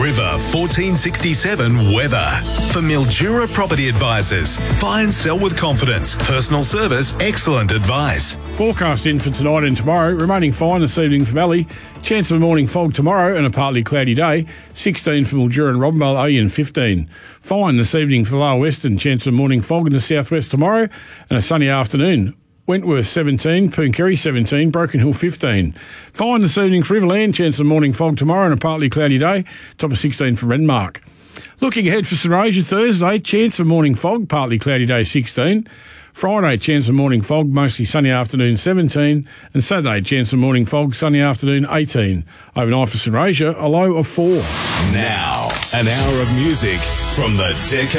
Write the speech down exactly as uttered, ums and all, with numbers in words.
River fourteen sixty-seven weather. For Mildura Property Advisors. Buy and sell with confidence. Personal service, excellent advice. Forecast in for tonight and tomorrow. Remaining fine this evening for Valley. Chance of a morning fog tomorrow and a partly cloudy day. sixteen for Mildura and Robinvale, Oyen fifteen. Fine this evening for the Lower Western. Chance of morning fog in the southwest tomorrow and a sunny afternoon. Wentworth seventeen, Pooncarie seventeen, Broken Hill fifteen. Fine this evening for Riverland. Chance of morning fog tomorrow and a partly cloudy day. Top of sixteen for Renmark. Looking ahead for St Roger Thursday, chance of morning fog, partly cloudy day sixteen. Friday, chance of morning fog, mostly sunny afternoon seventeen. And Saturday, chance of morning fog, sunny afternoon eighteen. Overnight for St Roger, a low of four. Now, an hour of music from the Decade